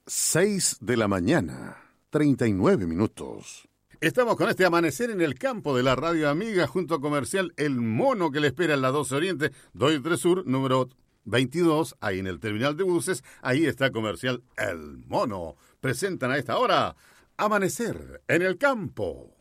6:39. Estamos con este amanecer en el campo de la radio amiga junto a Comercial El Mono, que le espera en la 12 Oriente, 2 Sur, número 22, ahí en el terminal de buses. Ahí está Comercial El Mono. Presentan a esta hora Amanecer en el campo.